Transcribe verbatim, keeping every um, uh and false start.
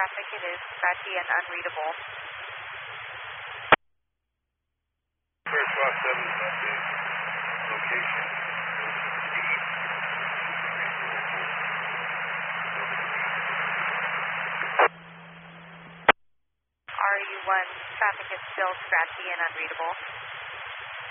traffic. It is scratchy and unreadable. First Rock seven is at the location. R U one traffic is still scratchy and unreadable.